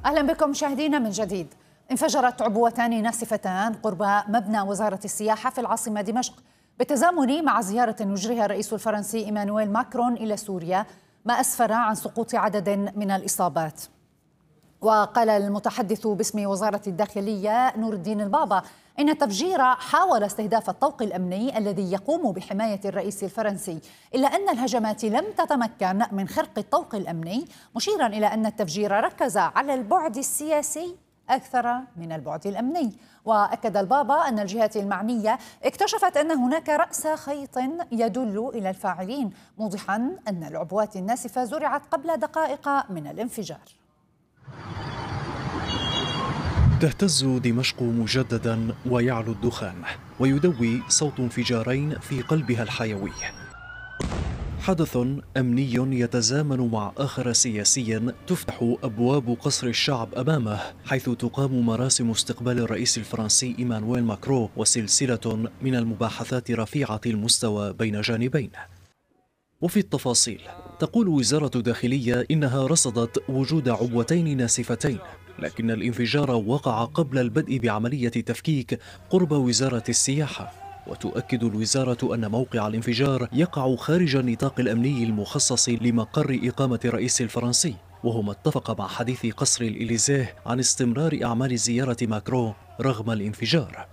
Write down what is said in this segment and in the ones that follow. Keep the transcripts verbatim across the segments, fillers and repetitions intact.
أهلا بكم مشاهدينا من جديد. انفجرت عبوتان ناسفتان قرب مبنى وزارة السياحة في العاصمة دمشق بالتزامن مع زيارة يجريها الرئيس الفرنسي إيمانويل ماكرون إلى سوريا، ما أسفر عن سقوط عدد من الإصابات. وقال المتحدث باسم وزارة الداخلية نور الدين البابا إن التفجير حاول استهداف الطوق الأمني الذي يقوم بحماية الرئيس الفرنسي، إلا أن الهجمات لم تتمكن من خرق الطوق الأمني، مشيرا إلى أن التفجير ركز على البعد السياسي أكثر من البعد الأمني. وأكد البابا أن الجهات المعنية اكتشفت أن هناك رأس خيط يدل إلى الفاعلين، موضحا أن العبوات الناسفة زرعت قبل دقائق من الانفجار. تهتز دمشق مجددا ويعلو الدخان ويدوي صوت انفجارين في قلبها الحيوي. حدث أمني يتزامن مع آخر سياسي تفتح أبواب قصر الشعب أمامه، حيث تقام مراسم استقبال الرئيس الفرنسي إيمانويل ماكرون وسلسلة من المباحثات رفيعة المستوى بين جانبين. وفي التفاصيل تقول وزارة الداخلية إنها رصدت وجود عبوتين ناسفتين، لكن الانفجار وقع قبل البدء بعملية تفكيك قرب وزارة السياحة. وتؤكد الوزارة أن موقع الانفجار يقع خارج النطاق الأمني المخصص لمقر إقامة الرئيس الفرنسي، وهو ما اتفق مع حديث قصر الإليزيه عن استمرار أعمال زيارة ماكرون رغم الانفجار.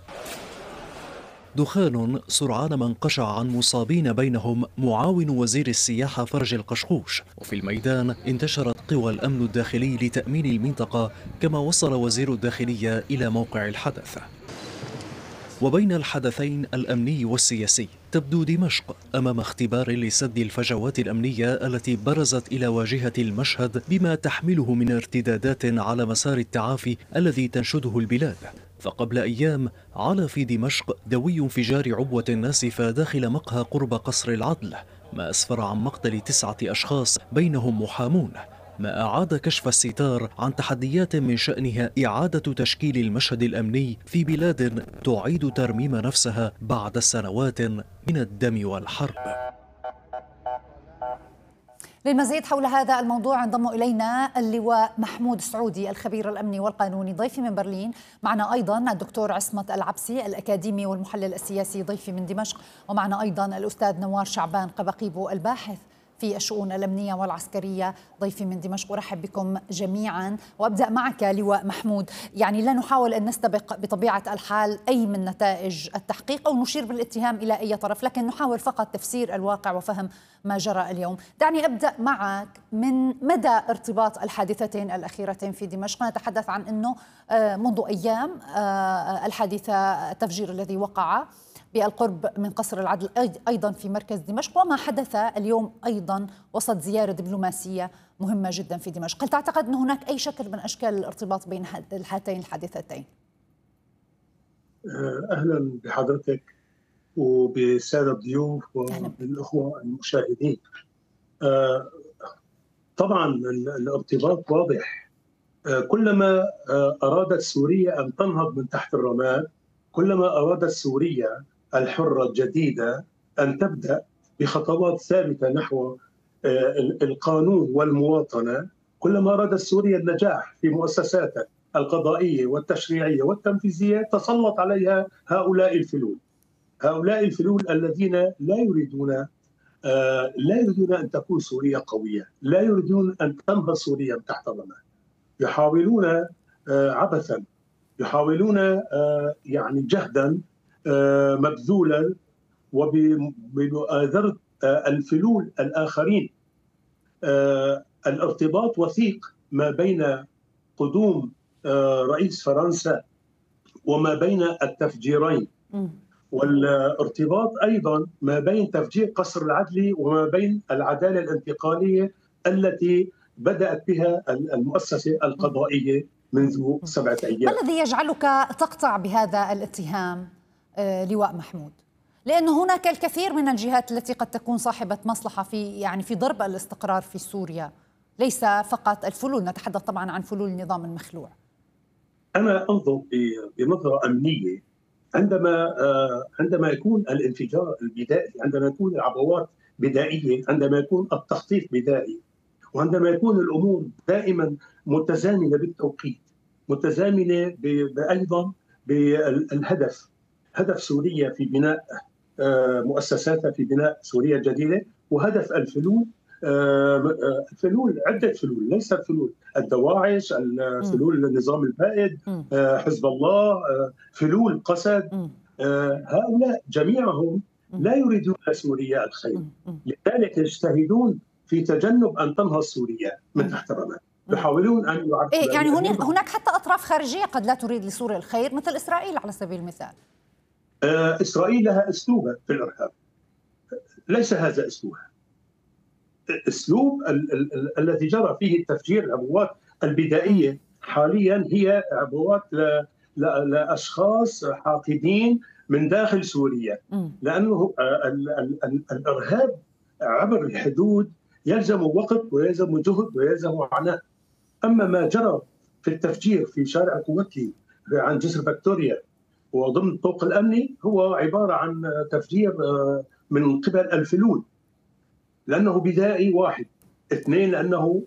دخان سرعان ما انقشع عن مصابين بينهم معاون وزير السياحة فرج القشقوش، وفي الميدان انتشرت قوى الأمن الداخلي لتأمين المنطقة، كما وصل وزير الداخلية إلى موقع الحدث. وبين الحدثين الأمني والسياسي تبدو دمشق أمام اختبار لسد الفجوات الأمنية التي برزت إلى واجهة المشهد بما تحمله من ارتدادات على مسار التعافي الذي تنشده البلاد. فقبل أيام علا في دمشق دوي انفجار عبوة ناسفة داخل مقهى قرب قصر العدل، ما أسفر عن مقتل تسعة أشخاص بينهم محامون، ما أعاد كشف الستار عن تحديات من شأنها إعادة تشكيل المشهد الأمني في بلاد تعيد ترميم نفسها بعد سنوات من الدم والحرب. للمزيد حول هذا الموضوع انضم إلينا اللواء محمود سعودي الخبير الأمني والقانوني ضيفي من برلين. معنا أيضا الدكتور عصمت العبسي الأكاديمي والمحلل السياسي ضيفي من دمشق، ومعنا أيضا الأستاذ نوار شعبان قبقيبو الباحث في الشؤون الأمنية والعسكرية ضيفي من دمشق. أرحب بكم جميعا، وأبدأ معك لواء محمود. يعني لا نحاول أن نستبق بطبيعة الحال أي من نتائج التحقيق أو نشير بالاتهام إلى أي طرف، لكن نحاول فقط تفسير الواقع وفهم ما جرى اليوم. دعني أبدأ معك من مدى ارتباط الحادثتين الأخيرتين في دمشق. نتحدث عن أنه منذ أيام الحادثة التفجير الذي وقع بالقرب من قصر العدل أيضا في مركز دمشق، وما حدث اليوم أيضا وسط زيارة دبلوماسية مهمة جدا في دمشق. هل تعتقد أن هناك أي شكل من أشكال الارتباط بين هاتين الحادثتين؟ أهلا بحضرتك وبسادة الضيوف وبالأخوة المشاهدين. طبعا الارتباط واضح. كلما أرادت سوريا أن تنهض من تحت الرماد، كلما أرادت سوريا الحرة الجديدة أن تبدأ بخطوات ثابتة نحو القانون والمواطنة، كلما أرادت سوريا النجاح في مؤسساتها القضائية والتشريعية والتنفيذية، تسلط عليها هؤلاء الفلول هؤلاء الفلول الذين لا يريدون لا يريدون أن تكون سوريا قوية، لا يريدون أن تنهض سوريا تحت الرماد. يحاولون عبثا، يحاولون يعني جهدا مبذولا وبمؤازرة الفلول الآخرين. الارتباط وثيق ما بين قدوم رئيس فرنسا وما بين التفجيرين، والارتباط أيضا ما بين تفجير قصر العدلي وما بين العدالة الانتقالية التي بدأت بها المؤسسة القضائية منذ سبعة أيام. ما الذي يجعلك تقطع بهذا الاتهام لواء محمود؟ لأنه هناك الكثير من الجهات التي قد تكون صاحبة مصلحة في يعني في ضرب الاستقرار في سوريا، ليس فقط الفلول، نتحدث طبعا عن فلول النظام المخلوع. أنا أنظر بنظرة أمنية عندما عندما يكون الانفجار البدائي، عندما يكون العبوات بدائية، عندما يكون التخطيط بدائي، وعندما يكون الأمور دائما متزامنة بالتوقيت، متزامنة أيضا بالهدف، هدف سوريا في بناء مؤسساتها، في بناء سوريا الجديدة، وهدف الفلول، الفلول عدة فلول، ليست فلول الدواعش، فلول النظام البائد، حزب الله، فلول قسد، هؤلاء جميعهم لا يريدون سوريا الخير، لذلك يجتهدون في تجنب أن تنهض سوريا من تحت الرماد، يحاولون أن يعرفوا إيه يعني هناك حتى أطراف خارجية قد لا تريد لسوريا الخير، مثل إسرائيل على سبيل المثال. إسرائيل لها أسلوبها في الإرهاب، ليس هذا أسلوبها. أسلوب ال ال ال الذي جرى فيه التفجير، العبوات البدائية حاليا هي عبوات لأشخاص حاقدين من داخل سوريا، لأنه ال ال ال الإرهاب عبر الحدود يلزم وقت ويلزم جهد ويلزم عناء. أما ما جرى في التفجير في شارع كوكي عن جسر فيكتوريا وضمن الطوق الأمني هو عبارة عن تفجير من قبل الفلول، لأنه بدائي واحد. اثنين، لأنه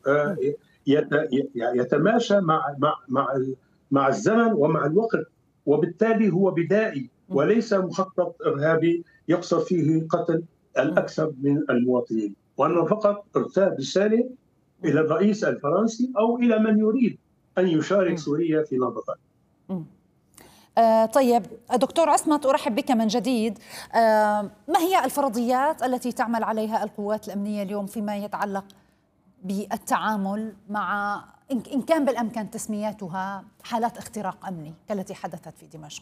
يتماشى مع مع مع مع الزمن ومع الوقت، وبالتالي هو بدائي وليس مخطط إرهابي يقصد فيه قتل الأكثر من المواطنين. وأنه فقط ارسال رسالة إلى الرئيس الفرنسي أو إلى من يريد أن يشارك سوريا في نهضتها. آه طيب دكتور عصمت، أرحب بك من جديد. آه ما هي الفرضيات التي تعمل عليها القوات الأمنية اليوم فيما يتعلق بالتعامل مع، إن كان بالأمكان تسمياتها، حالات اختراق أمني كالتي حدثت في دمشق؟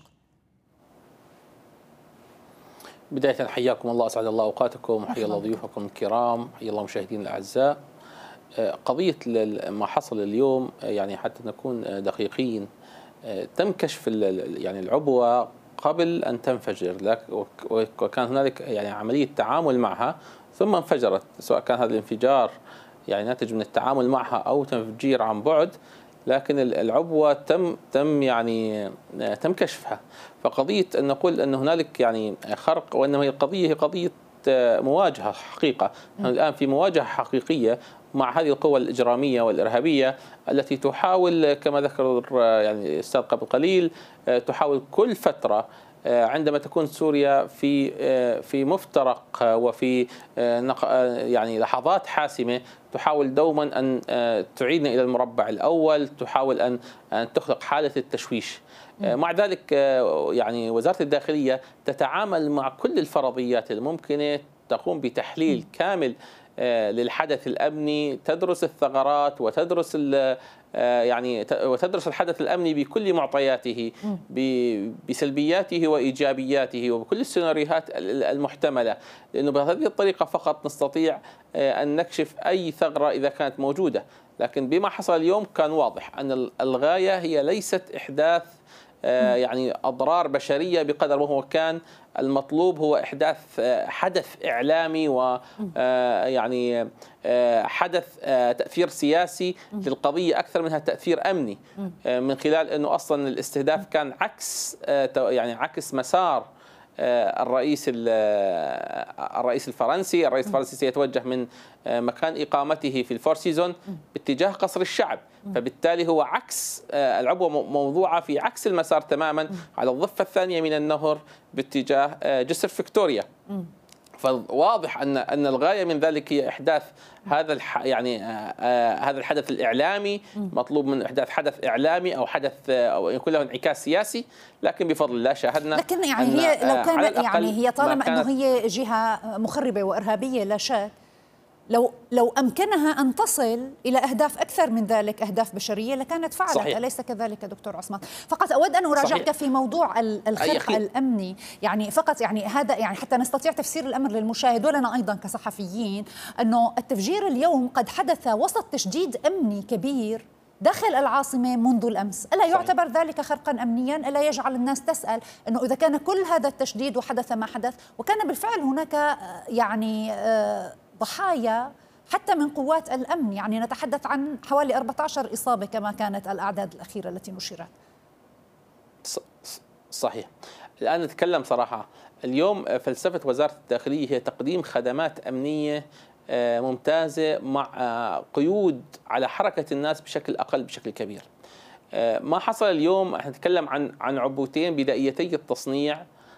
بداية حياكم الله، أسعد الله أوقاتكم، حيا الله ضيوفكم الكرام، حيا الله مشاهدين الأعزاء. قضية ما حصل اليوم يعني حتى نكون دقيقين، تم كشف يعني العبوة قبل أن تنفجر، وكان هنالك يعني عملية تعامل معها ثم انفجرت، سواء كان هذا الانفجار يعني ناتج من التعامل معها أو تفجير عن بعد، لكن العبوة تم تم يعني تم كشفها. فقضية أن نقول أن هنالك يعني خرق، وإنما هي القضية هي قضية مواجهة حقيقة. نحن الآن في مواجهة حقيقية مع هذه القوى الإجرامية والإرهابية التي تحاول كما ذكر يعني الأستاذ قبل قليل، تحاول كل فترة عندما تكون سوريا في في مفترق وفي يعني لحظات حاسمة، تحاول دوما أن تعيدنا إلى المربع الأول، تحاول أن أن تخلق حالة التشويش. مع ذلك يعني وزارة الداخلية تتعامل مع كل الفرضيات الممكنة، تقوم بتحليل كامل للحدث الأمني، تدرس الثغرات وتدرس يعني وتدرس الحدث الأمني بكل معطياته، بسلبياته وإيجابياته وبكل السيناريوهات المحتملة، لأنه بهذه الطريقة فقط نستطيع أن نكشف أي ثغرة إذا كانت موجودة. لكن بما حصل اليوم كان واضح أن الغاية هي ليست إحداث يعني أضرار بشرية بقدر ما هو كان المطلوب هو إحداث حدث إعلامي ويعني حدث تأثير سياسي للقضية أكثر منها تأثير أمني، من خلال أنه أصلا الاستهداف كان عكس يعني عكس مسار الرئيس الرئيس الفرنسي. الرئيس الفرنسي سيتوجه من مكان إقامته في الفور سيزون باتجاه قصر الشعب، فبالتالي هو عكس العبوة موضوعة في عكس المسار تماما على الضفة الثانية من النهر باتجاه جسر فيكتوريا. فواضح أن أن الغاية من ذلك هي إحداث هذا الح يعني آه هذا الحدث الإعلامي، مطلوب من إحداث حدث إعلامي أو حدث أو يكون له انعكاس سياسي، لكن بفضل الله شاهدنا. لكن يعني هي لو كان يعني هي طالما أنه هي جهة مخربة وإرهابية لا شك، لو لو أمكنها أن تصل إلى أهداف أكثر من ذلك، أهداف بشرية، لكانت فعلت. صحيح. أليس كذلك دكتور عصمت؟ فقط أود أن أراجعك صحيح. في موضوع الخرق الأمني، يعني فقط يعني هذا يعني حتى نستطيع تفسير الأمر للمشاهد ولنا أيضا كصحفيين، أنه التفجير اليوم قد حدث وسط تشديد أمني كبير داخل العاصمة منذ الأمس. ألا يعتبر ذلك خرقا أمنيا؟ ألا يجعل الناس تسأل أنه إذا كان كل هذا التشديد وحدث ما حدث، وكان بالفعل هناك يعني ضحايا حتى من قوات الأمن، يعني نتحدث عن حوالي أربعة عشر إصابة كما كانت الأعداد الأخيرة التي نشرت. صحيح. الآن نتكلم صراحة، اليوم فلسفة وزارة الداخلية هي تقديم خدمات أمنية ممتازة مع قيود على حركة الناس بشكل أقل بشكل كبير. ما حصل اليوم، احنا نتكلم عن عن عبوتين بدائيتي التصنيع،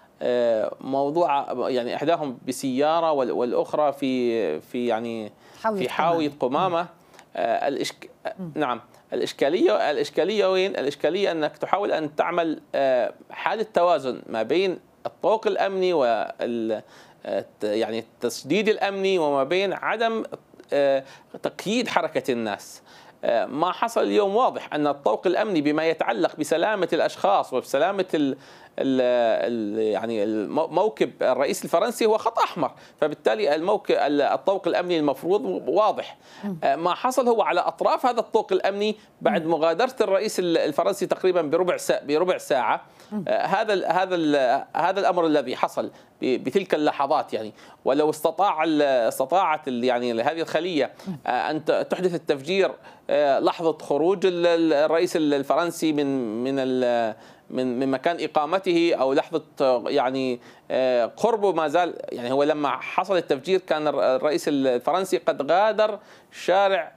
موضوع يعني احداهم بسياره والاخرى في في يعني في حاويه قمامه. الإشك... نعم، الاشكاليه الاشكاليه وين؟ الاشكاليه انك تحاول ان تعمل حاله توازن ما بين الطوق الامني وال يعني التسديد الامني وما بين عدم تقييد حركه الناس. ما حصل اليوم واضح أن الطوق الأمني بما يتعلق بسلامة الأشخاص وبسلامة ال ال ال يعني الموكب الرئيس الفرنسي هو خط أحمر، فبالتالي الموكب الطوق الأمني المفروض واضح. ما حصل هو على أطراف هذا الطوق الأمني بعد مغادرة الرئيس الفرنسي تقريبا بربع ساعة بربع ساعة هذا هذا هذا الأمر الذي حصل بتلك اللحظات. يعني ولو استطاع استطاعت يعني هذه الخلية أن تحدث التفجير لحظة خروج الرئيس الفرنسي من من من من مكان اقامته او لحظه يعني قربه ما زال، يعني هو لما حصل التفجير كان الرئيس الفرنسي قد غادر شارع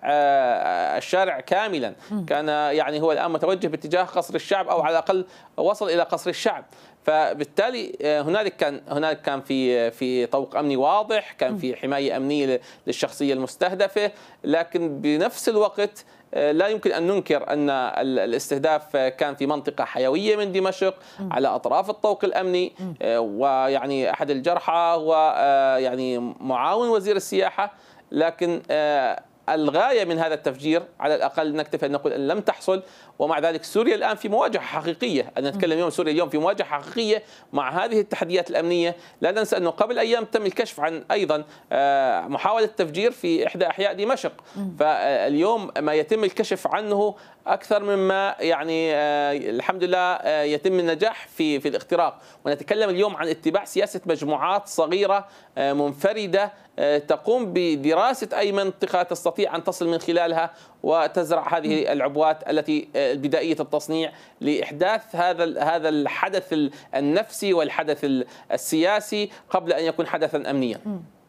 الشارع كاملا، كان يعني هو الان متوجه باتجاه قصر الشعب او على الاقل وصل الى قصر الشعب. فبالتالي هنالك كان هنالك كان في في طوق امني واضح، كان في حمايه امنيه للشخصيه المستهدفه، لكن بنفس الوقت لا يمكن أن ننكر أن الاستهداف كان في منطقة حيوية من دمشق على أطراف الطوق الأمني، ويعني أحد الجرحى هو يعني معاون وزير السياحة. لكن الغاية من هذا التفجير على الأقل نكتفي أن نقول أن لم تحصل، ومع ذلك سوريا الآن في مواجهة حقيقية. أن نتكلم اليوم سوريا اليوم في مواجهة حقيقية مع هذه التحديات الأمنية. لا ننسى أنه قبل أيام تم الكشف عن أيضا محاولة تفجير في إحدى أحياء دمشق، فاليوم ما يتم الكشف عنه أكثر مما يعني الحمد لله يتم النجاح في في الاختراق. ونتكلم اليوم عن اتباع سياسة مجموعات صغيرة منفردة تقوم بدراسة أي منطقة تستطيع أن تصل من خلالها وتزرع هذه العبوات التي بدائية التصنيع لإحداث هذا هذا الحدث النفسي والحدث السياسي قبل أن يكون حدثا أمنيا.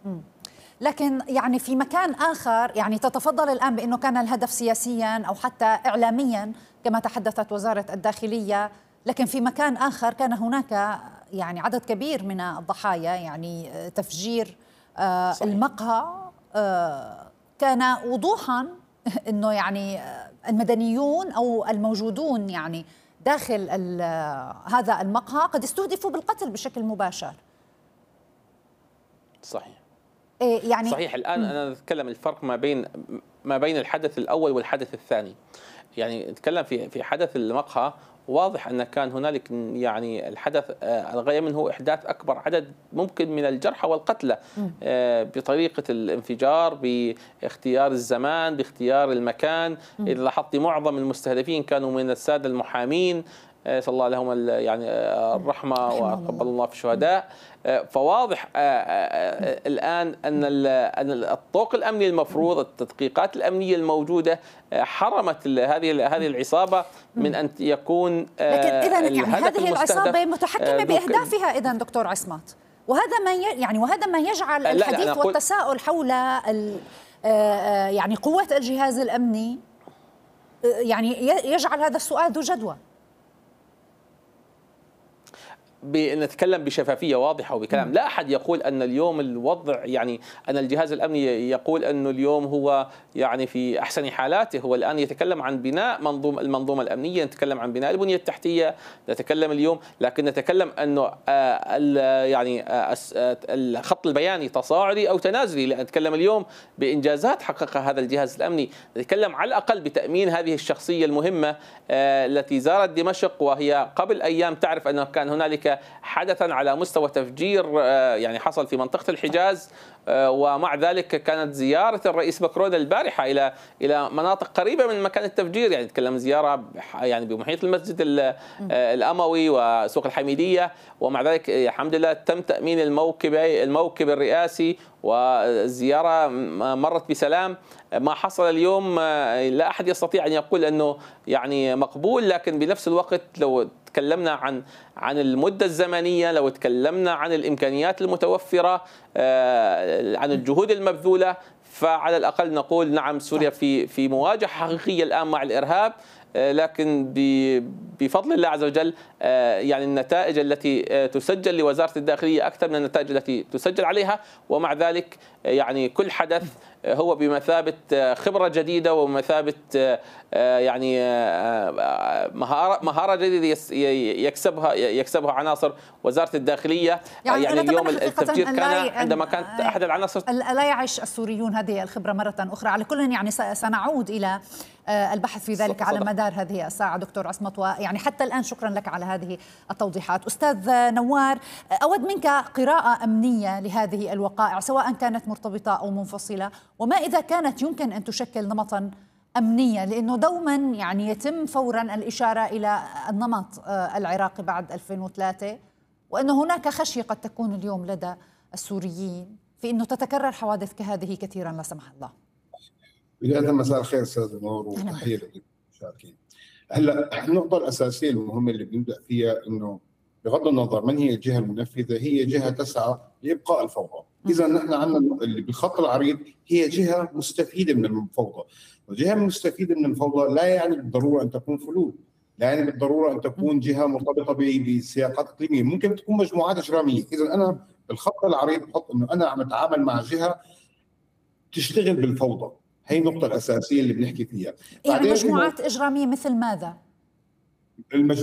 لكن يعني في مكان آخر يعني تتفضل الآن بأنه كان الهدف سياسيا أو حتى إعلاميا كما تحدثت وزارة الداخلية، لكن في مكان آخر كان هناك يعني عدد كبير من الضحايا، يعني تفجير آه المقهى آه كان وضوحا أنه يعني المدنيون أو الموجودون يعني داخل هذا المقهى قد استهدفوا بالقتل بشكل مباشر. صحيح. يعني صحيح. الآن أنا أتكلم الفرق ما بين ما بين الحدث الأول والحدث الثاني. يعني نتكلم في في حدث المقهى واضح أن كان هنالك يعني الحدث الغاية منه إحداث أكبر عدد ممكن من الجرحى والقتلى بطريقة الانفجار، باختيار الزمان، باختيار المكان. إذا لاحظت معظم المستهدفين كانوا من السادة المحامين، صلى الله لهم يعني الرحمة وقبل الله في الشهداء. فواضح الآن أن أن الطوق الأمني المفروض، التدقيقات الأمنية الموجودة حرمت هذه هذه العصابة من أن يكون. لكن إذا يعني هذه العصابة متحكمة بأهدافها إذا دكتور عصمت، وهذا ما يعني وهذا ما يجعل الحديث والتساؤل حول يعني قوة الجهاز الأمني يعني يجعل هذا السؤال ذو جدوى. نتكلم بشفافية واضحة وبكلام، لا أحد يقول أن اليوم الوضع يعني أن الجهاز الأمني يقول أنه اليوم هو يعني في أحسن حالاته. هو الآن يتكلم عن بناء منظومة المنظومة الأمنية، نتكلم عن بناء البنية التحتية، نتكلم اليوم، لكن نتكلم أنه يعني الخط البياني تصاعدي أو تنازلي. لا نتكلم اليوم بإنجازات حققها هذا الجهاز الأمني، نتكلم على الأقل بتأمين هذه الشخصية المهمة التي زارت دمشق، وهي قبل أيام تعرف أنه كان هنالك حدثا على مستوى تفجير يعني حصل في منطقة الحجاز، ومع ذلك كانت زيارة الرئيس ماكرون البارحة إلى إلى مناطق قريبة من مكان التفجير. يعني نتكلم زيارة يعني بمحيط المسجد الأموي وسوق الحميدية، ومع ذلك الحمد لله تم تأمين الموكب الموكب الرئاسي والزيارة مرت بسلام. ما حصل اليوم لا أحد يستطيع أن يقول أنه يعني مقبول، لكن بنفس الوقت لو تكلمنا عن عن المدة الزمنية، لو تكلمنا عن الإمكانيات المتوفرة، عن الجهود المبذولة، فعلى الأقل نقول نعم سوريا في في مواجهة حقيقية الآن مع الإرهاب، لكن بفضل الله عز وجل يعني النتائج التي تسجل لوزارة الداخلية أكثر من النتائج التي تسجل عليها، ومع ذلك يعني كل حدث هو بمثابة خبرة جديدة ومثابة يعني مهارة مهارة جديدة يكسبها يكسبها عناصر وزارة الداخلية. يعني, يعني اليوم التفجير كان لا عندما كانت أحد العناصر لا يعيش السوريون هذه الخبرة مرة أخرى. على كل يعني سنعود إلى البحث في ذلك على مدار هذه الساعة دكتور عصمت، ويعني حتى الآن شكرا لك على هذه التوضيحات. أستاذ نوار، أود منك قراءة أمنية لهذه الوقائع سواء كانت مرتبطة أو منفصلة، وما إذا كانت يمكن أن تشكل نمطا أمنيا، لأنه دوما يعني يتم فورا الإشارة إلى النمط العراقي بعد ألفين وثلاثة، وأنه هناك خشية قد تكون اليوم لدى السوريين في أنه تتكرر حوادث كهذه كثيرا لا سمح الله. بداية مساء الخير استاذ نور وتحية للمشاركين. هلا النقطة الأساسية المهمة اللي بنبدأ فيها إنه بغض النظر من هي الجهة المنفذة، هي جهة تسعى لإبقاء الفوضى. إذا نحن عندنا اللي بالخط العريض هي جهة مستفيدة من الفوضى، وجهة مستفيدة من الفوضى لا يعني بالضرورة أن تكون فلول، لا يعني بالضرورة أن تكون جهة مرتبطة بسياقات إقليمية، ممكن تكون مجموعات إجرامية. إذا أنا بالخط العريض بحط إنه أنا عم أتعامل مع جهة تشتغل بالفوضى. هي النقطة الأساسية اللي بنحكي فيها. يعني مجموعات إجرامية مثل ماذا؟ المج...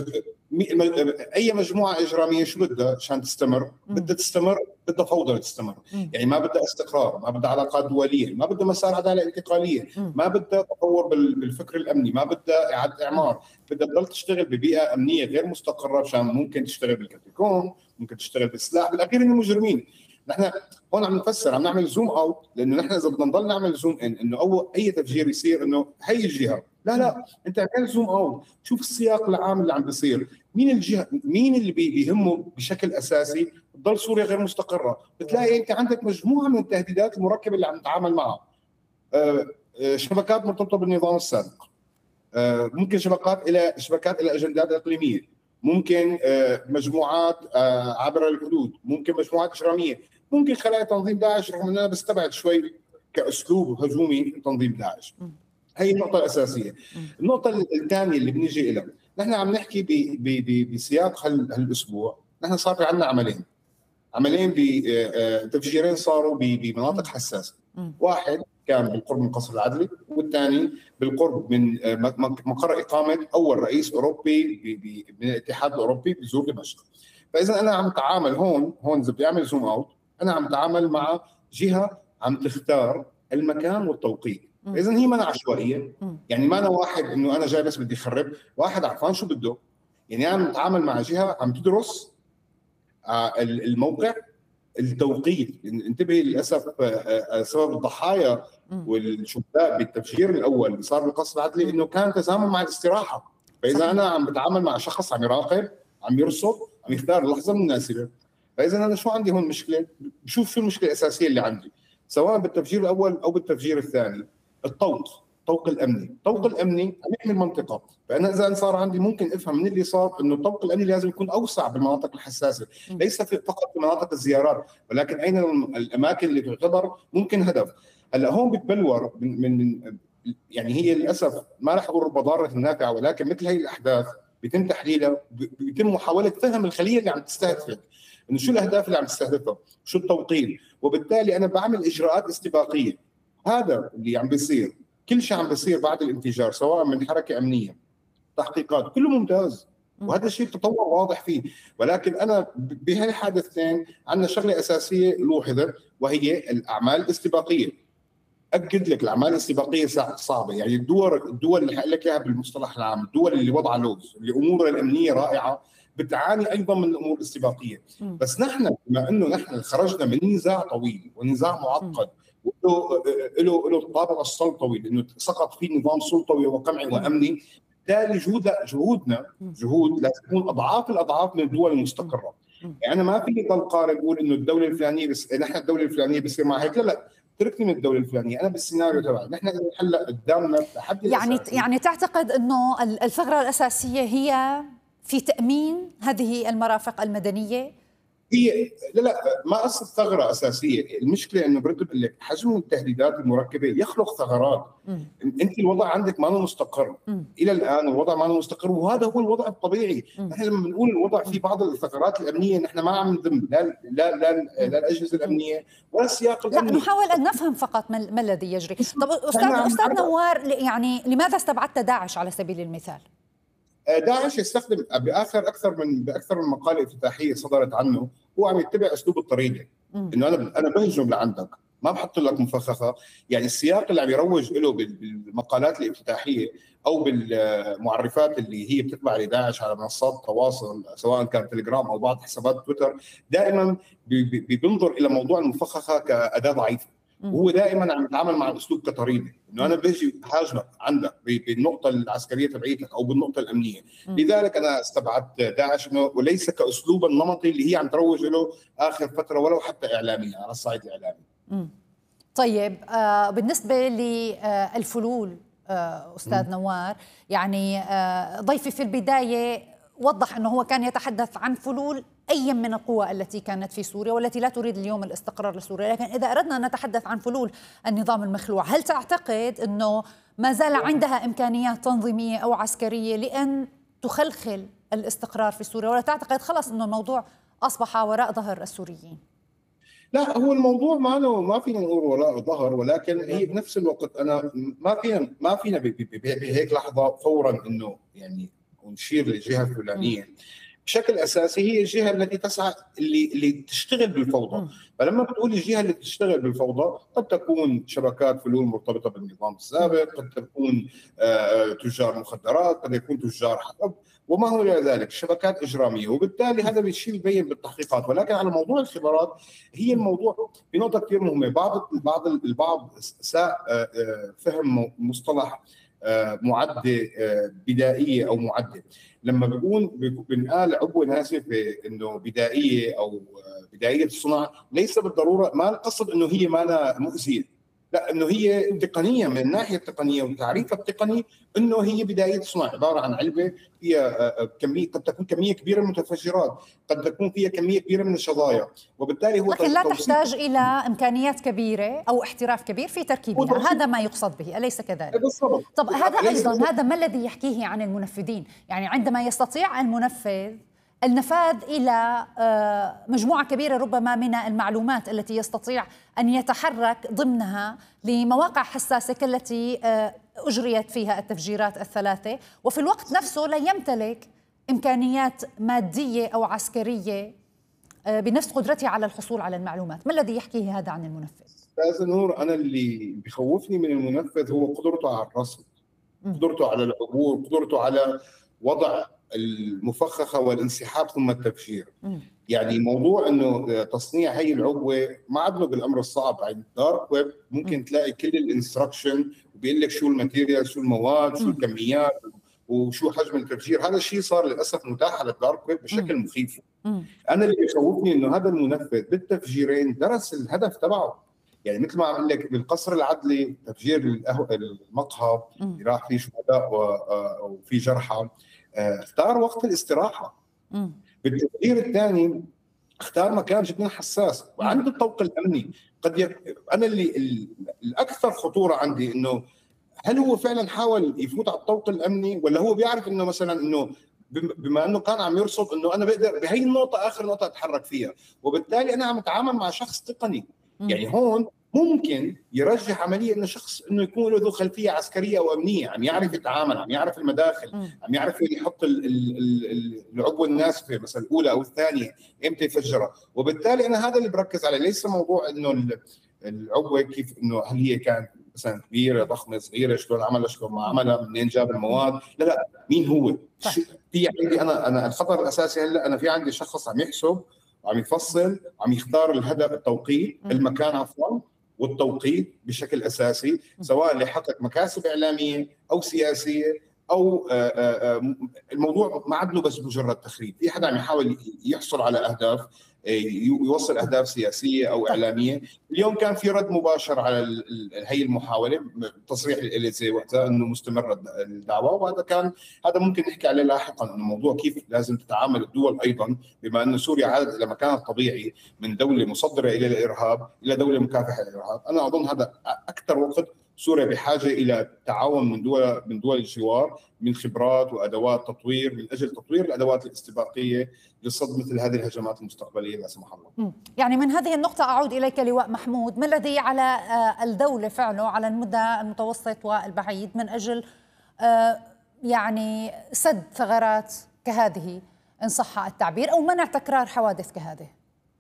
أي مجموعة إجرامية شو بدها عشان تستمر؟ بدها تستمر، بدها فوضى تستمر. م. يعني ما بدها استقرار، ما بدها علاقات دولية، ما بدها مسار عدالة انتقالية، م. ما بدها تطور بالفكر الأمني، ما بدها إعادة إعمار، بدها تضل تشتغل ببيئة أمنية غير مستقرة عشان ممكن تشتغل بالكاتيكون، ممكن تشتغل بالسلاح، بالأخير إنه مجرمين. نحن هون عم نفسر، عم نعمل زوم اوت، لانه نحن اذا بدنا نضل نعمل زوم ان انه اول اي تفجير يصير انه هي الجهه، لا لا، انت اعمل زوم اوت، شوف السياق العام اللي عم بيصير، مين الجهه، مين اللي بيهمه بشكل اساسي تضل سوريا غير مستقره. بتلاقي انت عندك مجموعه من التهديدات المركبه اللي عم نتعامل معها. آه آه شبكات مرتبطه بالنظام السابق، آه ممكن شبكات الى شبكات الى اجندات اقليميه، ممكن آه مجموعات آه عبر الحدود، ممكن مجموعات اجراميه، ممكن خلايا تنظيم داعش، رغم ان انا بستبعد شوي كاسلوب هجومي تنظيم داعش. هي النقطه الاساسيه. النقطه الثانيه اللي بنيجي لها، نحن عم نحكي بسياق هالاسبوع، نحن صار في عندنا عملين عملين بتفجيرين صاروا بمناطق حساسه. واحد كان بالقرب من قصر العدلي، والثاني بالقرب من مقر اقامه اول رئيس اوروبي من الاتحاد الاوروبي بزور دمشق. فاذا انا عم اتعامل هون هون اذا بدي اعمل زوم اوت، انا عم اتعامل مع جهه عم تختار المكان والتوقيت. اذا هي ما عشوائيه، يعني ما أنا واحد انه انا جاي بس بدي اخرب، واحد عرفان شو بده. يعني انا عم اتعامل مع جهه عم تدرس الموقع، التوقيت. انتبه للاسف سبب الضحايا والشهداء بالتفجير الاول اللي صار بالقصر العدلي انه كان تزامن مع الاستراحه. فاذا انا عم بتعامل مع شخص عم يراقب، عم يرصد، عم يختار اللحظه المناسبه. فاذا انا شو عندي هون مشكله؟ بشوف شو المشكله الاساسيه اللي عندي سواء بالتفجير الاول او بالتفجير الثاني. الطوق، الطوق الامني، الطوق الامني عم يحمي المنطقه. فانا اذا صار عندي ممكن افهم من اللي صار انه الطوق الامني لازم يكون اوسع بالمناطق الحساسه، ليس في فقط في مناطق الزيارات، ولكن اين الاماكن اللي تعتبر ممكن هدف. هلا هون بتبلور من, من يعني هي للاسف ما راح اقول رب ضاره نافعه، ولكن مثل هي الاحداث بيتم تحليلها، بيتم محاوله فهم الخليه اللي عم تستهدفك، انه شو الاهداف اللي عم تستهدفها، شو التوقيت، وبالتالي انا بعمل اجراءات استباقيه. هذا اللي عم بيصير، كل شيء عم بيصير بعد الانفجار سواء من حركه امنيه، تحقيقات، كله ممتاز، وهذا الشيء تطور واضح فيه. ولكن انا بهالحادثتين عندنا شغله اساسيه لوحظت، وهي الاعمال الاستباقيه. اكد لك الاعمال الاستباقيه صعبه، يعني الدول الدول اللي حقول لك اياها بالمصطلح العام، الدول اللي وضعها لوز، اللي امورها الامنيه رائعه، بتعاني ايضا من الامور الاستباقيه. بس نحن بما انه نحن خرجنا من نزاع طويل ونزاع معقد وله له له طابع الصلب طويل، انه سقط فيه نظام سلطوي وقمعي وامني، بالتالي جهود جهودنا جهود لازم تكون اضعاف الاضعاف من الدول المستقره. يعني انا ما فيني ضل قارن اقول انه الدوله الفلانيه بس نحن الدوله الفلانيه بصير معها هيك، لا لا، تركني من الدوله الفلانيه، انا بالسيناريو تبعي نحن هلا قدامنا تحدي. يعني يعني تعتقد انه الثغره الاساسيه هي في تأمين هذه المرافق المدنية؟ هي لا لا ما قصة ثغرة أساسية، المشكلة إنه برد بقول لك حجم التهديدات المركبة يخلق ثغرات. م. أنت الوضع عندك ما هو مستقر. م. إلى الآن الوضع ما هو مستقر، وهذا هو الوضع الطبيعي. نحن لما بنقول الوضع في بعض الثغرات الأمنية نحن ما عم نذم لا لا لا, لا الأجهزة الأمنية ولا السياق الأمني. لا، نحاول أن نفهم فقط ما الذي يجري. طب أستاذ أستاذ نوار، يعني لماذا استبعدت داعش على سبيل المثال؟ داعش يستخدم باخر اكثر من باكثر من مقاله افتتاحيه صدرت عنه، هو عم يتبع اسلوب الطريقه، انه انا انا بهجم لعندك، ما بحط لك مفخخه. يعني السياق اللي عم يروج له بالمقالات الافتتاحيه او بالمعرفات اللي هي بتتبع لداعش على منصات التواصل سواء كان تليجرام او بعض حسابات تويتر، دائما بينظر الى موضوع المفخخه كاداه ضعيفه. وهو دائما عم يتعامل مع الاسلوب كطريقه، انه انا بيجي هاجمك عندك بالنقطه العسكريه تبعيتك او بالنقطه الامنيه. م. لذلك انا استبعدت داعش انه وليس كاسلوب النمطي اللي هي عم تروج له اخر فتره ولو حتى اعلاميا على الصعيد الاعلامي. م. طيب آه بالنسبه للفلول آه استاذ م. نوار، يعني آه ضيفي في البدايه وضح انه هو كان يتحدث عن فلول أي من القوى التي كانت في سوريا والتي لا تريد اليوم الاستقرار لسوريا، لكن إذا أردنا أن نتحدث عن فلول النظام المخلوع، هل تعتقد أنه ما زال عندها إمكانيات تنظيمية أو عسكرية لأن تخلخل الاستقرار في سوريا، ولا تعتقد خلص أنه الموضوع أصبح وراء ظهر السوريين؟ لا، هو الموضوع ما له ما فينا نقول وراء ظهر، ولكن هي بنفس الوقت أنا ما فينا ما فينا بهيك لحظة فورا إنه يعني نشير للجهة الفلانية. بشكل اساسي هي الجهه التي تسعى اللي اللي تشتغل بالفوضى. م. فلما بتقول الجهه اللي تشتغل بالفوضى قد تكون شبكات فلول مرتبطه بالنظام السابق، قد تكون آه تجار مخدرات، قد يكون تجار حرب وما هو الى ذلك، شبكات اجراميه، وبالتالي هذا الشيء يبين بالتحقيقات. ولكن على موضوع الخبرات هي الموضوع في نقطه كثير مهمه. بعض البعض البعض ساء آه فهم مصطلح آه معده آه بدائيه او معده. لما بيكون بنقال عبوه ناسفه انه بدائيه او بدائيه الصنع، ليس بالضروره ما القصد انه هي ما مؤذيه، لا، انه هي تقنيه من الناحيه التقنيه وتعريفها التقني انه هي بدائيه الصنع، عباره عن علبه فيها كميه، قد تكون كميه كبيره من المتفجرات، قد تكون فيها كميه كبيره من الشظايا، وبالتالي هو لكن لا تحتاج الى امكانيات كبيره او احتراف كبير في تركيبها، هذا ما يقصد به، اليس كذلك؟ بالضبط. طب هذا ايضا هذا ما الذي يحكيه عن المنفذين؟ يعني عندما يستطيع المنفذ النفاذ إلى مجموعة كبيرة ربما من المعلومات التي يستطيع أن يتحرك ضمنها لمواقع حساسة كالتي أجريت فيها التفجيرات الثلاثة، وفي الوقت نفسه لا يمتلك إمكانيات مادية أو عسكرية بنفس قدرته على الحصول على المعلومات، ما الذي يحكيه هذا عن المنفذ؟ أستاذ نور، أنا اللي بيخوفني من المنفذ هو قدرته على الرصد، قدرته على العبور، قدرته على وضع المفخخه والانسحاب ثم التفجير. م. يعني موضوع انه تصنيع هي العبوه ما عاد له بالامر الصعب. يعني الدارك ويب ممكن م. تلاقي كل الانستركشن وبيقول لك شو الماتيريال، شو المواد، شو الكميات وشو حجم التفجير. هذا الشيء صار للاسف متاح على الدارك ويب بشكل م. مخيف. م. انا اللي بيخوفني انه هذا المنفذ بالتفجيرين درس الهدف تبعه. يعني مثل ما عم لك بالقصر العدلي تفجير المقهى اللي راح فيه شهداء وفي جرحى، اختار وقت الاستراحه. م. بالتفجير الثاني اختار مكان جدا حساس وعنده الطوق الامني. قد يك... انا اللي الاكثر خطوره عندي انه هل هو فعلا حاول يفوت على الطوق الامني، ولا هو بيعرف انه مثلا انه بما انه كان عم يرصد انه انا بقدر بهي النقطه اخر نقطه اتحرك فيها، وبالتالي انا عم اتعامل مع شخص تقني. م. يعني هون ممكن يرجح عمليه انه شخص انه يكون له خلفيه عسكريه او امنيه، عم يعرف يتعامل، عم يعرف المداخل، م. عم يعرف يحط العبوه الناسفه مثلا الاولى او الثانيه امتى يفجرها. وبالتالي انا هذا اللي بركز عليه، ليس موضوع انه العبوه كيف انه هل هي كانت مثلا كبيره ضخمه صغيره، شلون عملها، شلون ما عملها، منين جاب المواد، لا لا مين هو. في عندي انا انا الخطر الاساسي هلا انا في عندي شخص عم يحسب وعم يفصل، عم يختار الهدف، التوقيت، المكان عفوا والتوقيت بشكل اساسي، سواء لحقق مكاسب اعلاميه او سياسيه او الموضوع ما عاد له بس مجرد تخريب. في حدا عم يحاول يحصل على اهداف، يوصل اهداف سياسيه او اعلاميه. اليوم كان في رد مباشر على هي المحاوله، تصريح الاليزي وقتها انه مستمره الدعوه، وهذا كان هذا ممكن نحكي عليه لاحقا، انه موضوع كيف لازم تتعامل الدول ايضا، بما ان سوريا عادت الى مكانها الطبيعي من دوله مصدره الى الارهاب الى دوله مكافحه للارهاب. انا اظن هذا اكثر وقت سوريا بحاجه الى تعاون من دول من دول الجوار، من خبرات وادوات تطوير، من اجل تطوير الادوات الاستباقيه لصد مثل هذه الهجمات المستقبليه لا سمح الله. يعني من هذه النقطه اعود اليك لواء محمود، ما الذي على الدوله فعله على المدى المتوسط والبعيد من اجل يعني سد ثغرات كهذه ان صح التعبير، او منع تكرار حوادث كهذه؟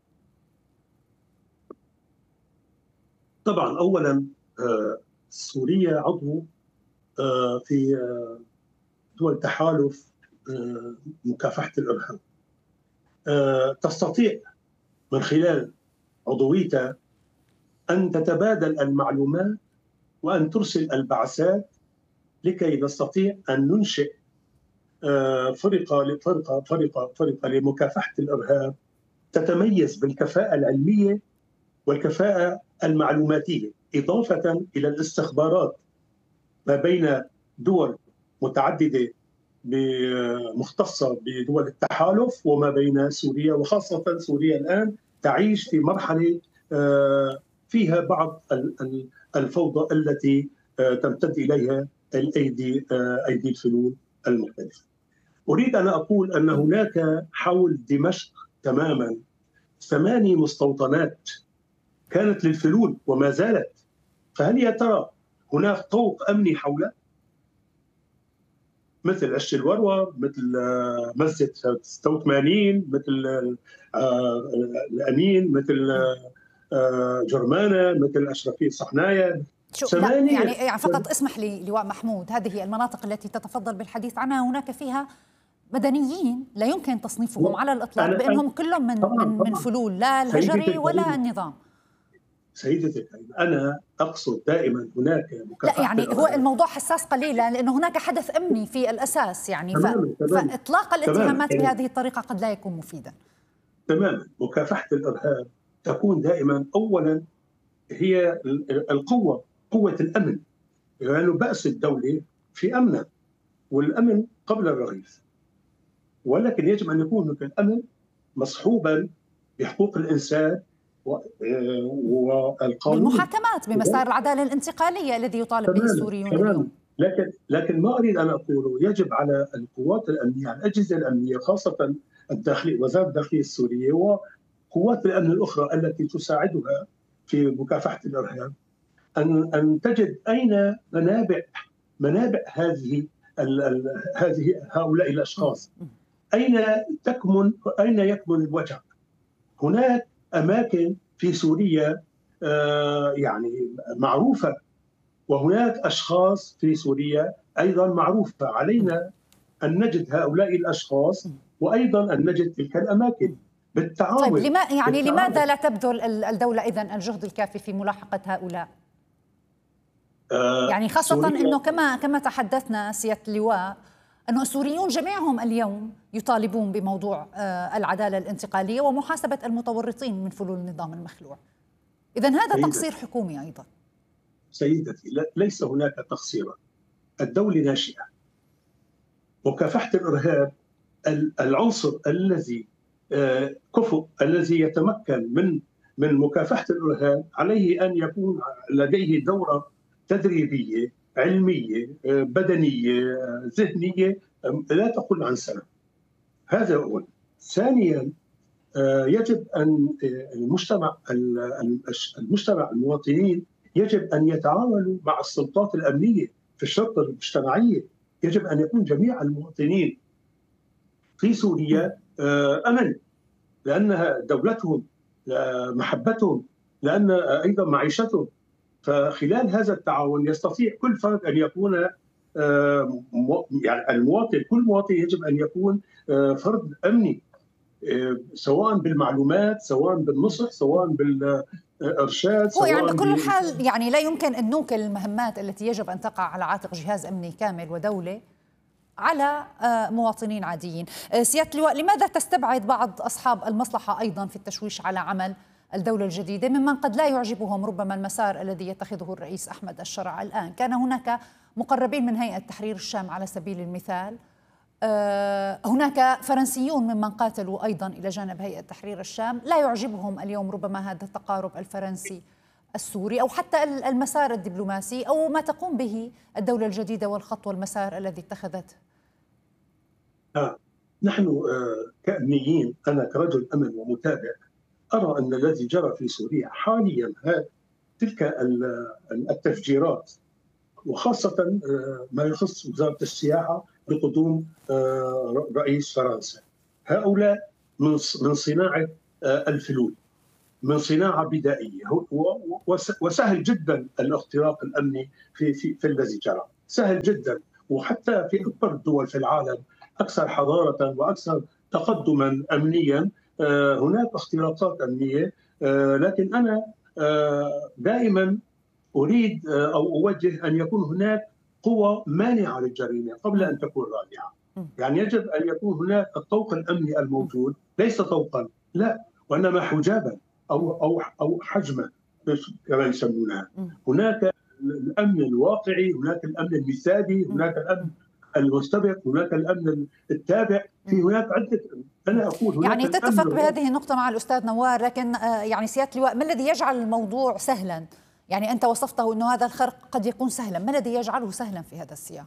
طبعا اولا سوريا عضو في دول تحالف مكافحة الإرهاب، تستطيع من خلال عضويتها أن تتبادل المعلومات وأن ترسل البعثات لكي نستطيع أن ننشئ فرقة فرقة فرقة فرقة لمكافحة الإرهاب تتميز بالكفاءة العلمية والكفاءة المعلوماتية، إضافة إلى الاستخبارات ما بين دول متعددة مختصة بدول التحالف وما بين سوريا، وخاصة سوريا الآن تعيش في مرحلة فيها بعض الفوضى التي تمتد إليها الأيدي أيدي الفلول المختلفة. أريد أن أقول أن هناك حول دمشق تماما ثماني مستوطنات كانت للفلول وما زالت، فهل يا ترى هناك طوق أمني حولها؟ مثل عش الوروة، مثل مسجد ستة وثمانين، مثل الأمين، مثل جرمانة، مثل أشرفية صحنايا. يعني يعني فقط اسمح لي لواء محمود، هذه المناطق التي تتفضل بالحديث عنها هناك فيها مدنيين لا يمكن تصنيفهم على الإطلاق بأنهم كلهم من من, من فلول لا الهجري ولا النظام. سيدتي أنا أقصد دائما هناك لا يعني هو الموضوع حساس قليلا لأنه هناك حدث أمني في الأساس يعني تمام ف... تمام فإطلاق الاتهامات تمام بهذه الطريقة قد لا يكون مفيدا. تماما. مكافحة الإرهاب تكون دائما أولا هي القوة، قوة الأمن، لأنه يعني بأس الدولة في أمنها، والأمن قبل الرغيف، ولكن يجب أن يكون الأمن مصحوبا بحقوق الإنسان والقانون، بالمحاكمات بمسار العدالة الانتقالية الذي يطالب به السوريون اليوم. لكن لكن ما أريد أن أقوله، يجب على القوات الأمنية، الأجهزة الأمنية خاصة الداخلية، وزارة الداخلية السورية وقوات الأمن الأخرى التي تساعدها في مكافحة الإرهاب أن أن تجد أين منابع منابع هذه ال ال هذه هؤلاء الأشخاص، أين تكمن أين يكمن الوجع. هناك أماكن في سوريا آه يعني معروفة، وهناك أشخاص في سوريا أيضا معروفة. علينا أن نجد هؤلاء الأشخاص وأيضا أن نجد تلك الأماكن بالتعاون. طيب لما يعني بالتعاون. لماذا لا تبذل الدولة إذن الجهد الكافي في ملاحقة هؤلاء؟ آه يعني خاصة أنه كما كما تحدثنا سيادة اللواء أنه السوريون جميعهم اليوم يطالبون بموضوع آه العدالة الانتقالية ومحاسبة المتورطين من فلول النظام المخلوع. إذن هذا سيدتي. تقصير حكومي أيضا. سيدتي ليس هناك تقصيرا، الدولة ناشئة. مكافحة الإرهاب العنصر الذي آه كفؤ الذي يتمكن من من مكافحة الإرهاب عليه أن يكون لديه دورة تدريبية علمية بدنية ذهنية لا تقل عن سنة. هذا أولا. ثانيا يجب أن المجتمع المجتمع المواطنين يجب أن يتعاملوا مع السلطات الأمنية في الشرطة المجتمعية. يجب أن يكون جميع المواطنين في سوريا أمن، لأنها دولتهم، محبتهم، لأن أيضا معيشتهم. فخلال هذا التعاون يستطيع كل فرد أن يكون يعني المواطن، كل مواطن يجب أن يكون فرد أمني، سواء بالمعلومات، سواء بالنصح، سواء بالإرشاد، سواء يعني بكل حال يعني لا يمكن أن نوكل المهمات التي يجب أن تقع على عاتق جهاز أمني كامل ودولة على مواطنين عاديين. سيادة اللواء، لماذا تستبعد بعض أصحاب المصلحة أيضا في التشويش على عمل الدولة الجديدة ممن قد لا يعجبهم ربما المسار الذي يتخذه الرئيس أحمد الشرع الآن؟ كان هناك مقربين من هيئة تحرير الشام على سبيل المثال، هناك فرنسيون ممن قاتلوا أيضا إلى جانب هيئة تحرير الشام لا يعجبهم اليوم ربما هذا التقارب الفرنسي السوري أو حتى المسار الدبلوماسي أو ما تقوم به الدولة الجديدة والخط والمسار الذي اتخذته. آه. نحن آه كأمنيين، أنا كرجل أمن ومتابع أرى أن الذي جرى في سوريا حاليا تلك التفجيرات، وخاصة ما يخص وزارة السياحة بقدوم رئيس فرنسا، هؤلاء من صناعة الفلول، من صناعة بدائية، وسهل جدا الاختراق الأمني في في في الذي جرى، سهل جدا. وحتى في أكبر الدول في العالم أكثر حضارة وأكثر تقدما أمنيا هناك اختراقات أمنية، لكن أنا دائما أريد أو أوجه أن يكون هناك قوة مانعة للجريمة قبل أن تكون رادعة. يعني يجب أن يكون هناك الطوق الأمني الموجود ليس طوقا، لا، وإنما حجابا أو أو أو حجما كما يسمونها. هناك الأمن الواقعي، هناك الأمن المثالي، هناك الأمن المستبق، هناك الأمن التابع، في هناك عدة. أنا أقول هناك يعني تتفق بهذه النقطة مع الأستاذ نوار، لكن يعني سيادة اللواء ما الذي يجعل الموضوع سهلا؟ يعني أنت وصفته أنه هذا الخرق قد يكون سهلا، ما الذي يجعله سهلا في هذا السياق؟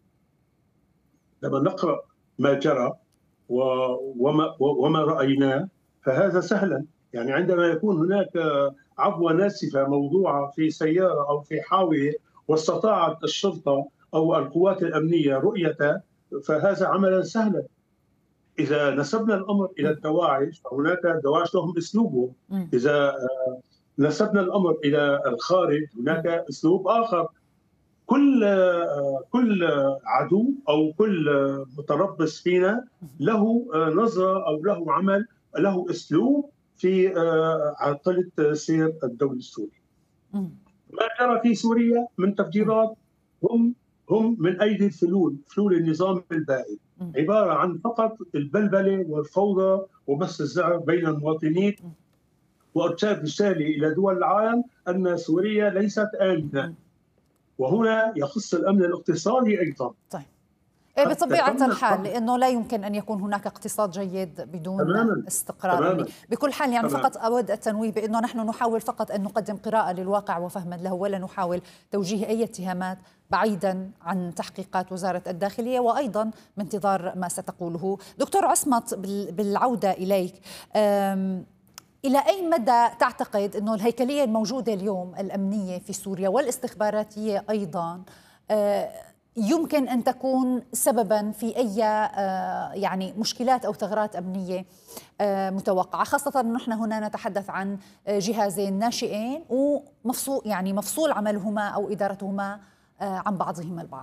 لما نقرأ ما جرى وما, وما رأيناه فهذا سهلا. يعني عندما يكون هناك عبوة ناسفة موضوعة في سيارة أو في حاوية واستطاعت الشرطة أو القوات الأمنية رؤيته فهذا عملا سهلا. إذا نسبنا الأمر إلى الدواعش فهناك دواعش لهم أسلوبهم، إذا نسبنا الأمر إلى الخارج هناك أسلوب آخر. كل كل عدو أو كل متربص فينا له نظرة أو له عمل، له أسلوب في عرقلة سير الدولة السورية. ما جرى في سوريا من تفجيرات هم هم من أيدي الفلول، فلول النظام البائد، عبارة عن فقط البلبلة والفوضى وبث الزعر بين المواطنين وإرسال رسالة إلى دول العالم أن سوريا ليست آمنة. وهنا يخص الأمن الاقتصادي أيضا. طيب. بطبيعة الحال لأنه لا يمكن أن يكون هناك اقتصاد جيد بدون تماماً. استقرار تماماً. بكل حال يعني تماماً. فقط أود التنويه بأنه نحن نحاول فقط أن نقدم قراءة للواقع وفهما له، ولا نحاول توجيه أي اتهامات بعيدا عن تحقيقات وزارة الداخلية وأيضا بانتظار ما ستقوله. دكتور عصمت، بالعودة إليك، إلى أي مدى تعتقد أنه الهيكلية الموجودة اليوم الأمنية في سوريا والاستخباراتية أيضا يمكن أن تكون سببا في أي يعني مشكلات أو ثغرات أمنية متوقعة، خاصة أن نحن هنا نتحدث عن جهازين ناشئين ومفصول يعني مفصول عملهما أو إدارتهما عن بعضهما البعض؟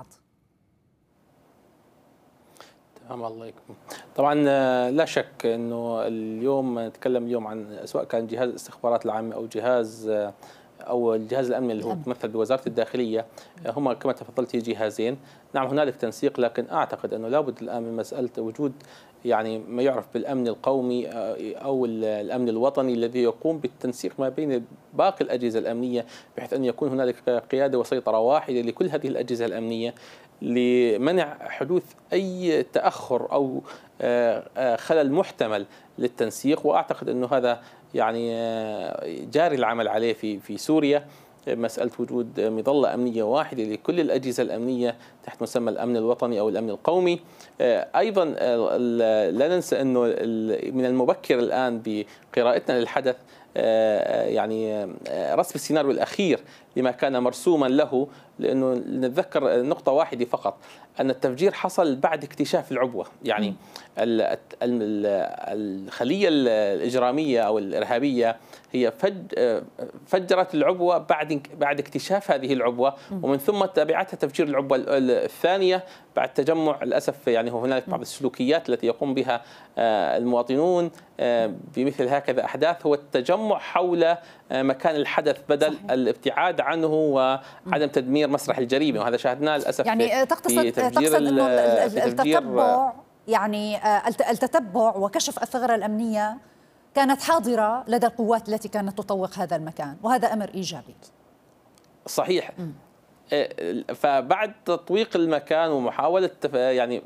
تمام، الله يكرمك. طبعا لا شك انه اليوم نتكلم اليوم عن سواء كان جهاز الاستخبارات العامة او جهاز او الجهاز الامني اللي هو يتمثل بوزارة الداخلية، هما كما تفضلتي جهازين. نعم هنالك تنسيق، لكن اعتقد انه لابد الان من مسألة وجود يعني ما يعرف بالامن القومي او الامن الوطني الذي يقوم بالتنسيق ما بين باقي الاجهزة الامنية، بحيث ان يكون هنالك قيادة وسيطرة واحدة لكل هذه الاجهزة الامنية لمنع حدوث أي تأخر أو خلل محتمل للتنسيق. وأعتقد أنه هذا يعني جاري العمل عليه في في سوريا، مسألة وجود مظلة أمنية واحدة لكل الأجهزة الأمنية تحت مسمى الأمن الوطني أو الأمن القومي. أيضا لا ننسى أنه من المبكر الآن بقراءتنا للحدث يعني رسم السيناريو الأخير لما كان مرسوما له، لأنه نتذكر نقطة واحدة فقط، أن التفجير حصل بعد اكتشاف العبوة. يعني الخلية الإجرامية أو الإرهابية هي فجرت العبوة بعد بعد اكتشاف هذه العبوة، ومن ثم تبعتها تفجير العبوة الثانية بعد تجمع. للأسف يعني هنالك بعض السلوكيات التي يقوم بها المواطنون بمثل هكذا أحداث، هو التجمع حول مكان الحدث بدل الابتعاد عنه وعدم تدمير مسرح الجريمة، وهذا شاهدناه للأسف يعني تقصد تقصد انه التتبع يعني التتبع وكشف الثغرة الأمنية كانت حاضرة لدى القوات التي كانت تطوق هذا المكان، وهذا أمر إيجابي. صحيح. م. فبعد تطويق المكان ومحاولة يعني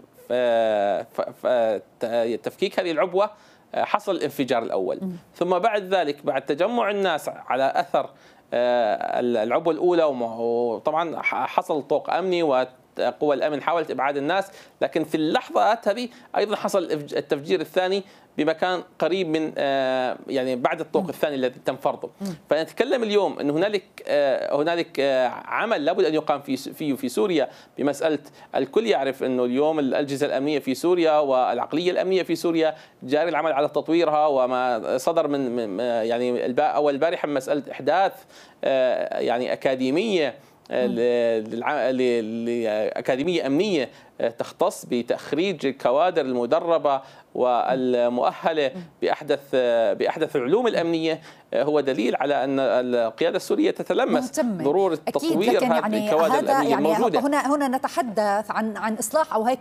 تفكيك هذه العبوة حصل الانفجار الأول. م. ثم بعد ذلك بعد تجمع الناس على أثر العبوة الأولى، وطبعا حصل طوق أمني وقوى الأمن حاولت إبعاد الناس، لكن في اللحظات هذه أيضا حصل التفجير الثاني بمكان قريب من يعني بعد الطوق الثاني الذي تم فرضه. فنتكلم اليوم أن هنالك هنالك عمل لابد أن يقام فيه في سوريا بمسألة الكل يعرف أنه اليوم الأجهزة الأمنية في سوريا والعقلية الأمنية في سوريا جاري العمل على تطويرها، وما صدر من يعني أول البارحة مسألة إحداث يعني أكاديمية لأكاديمية أمنية تختص بتخريج الكوادر المدربة والمؤهلة بأحدث بأحدث العلوم الأمنية، هو دليل على أن القيادة السورية تتلمس ضرورة تطوير هذه يعني الكوادر الأمنية يعني الموجودة. هنا هنا نتحدث عن عن إصلاح أو هيكلة